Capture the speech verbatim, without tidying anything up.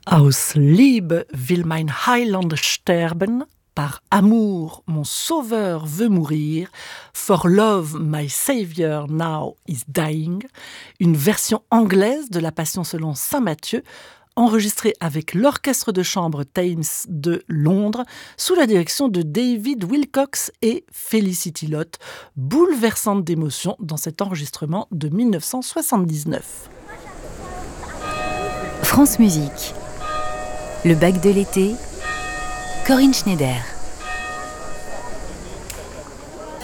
Aus Liebe will mein Heiland sterben, par amour mon sauveur veut mourir, for love my savior now is dying, une version anglaise de la Passion selon saint Matthieu, enregistrée avec l'orchestre de chambre Thames de Londres, sous la direction de David Wilcox et Felicity Lott, bouleversante d'émotion dans cet enregistrement de dix-neuf cent soixante-dix-neuf. France Musique. Le bac de l'été, Corinne Schneider.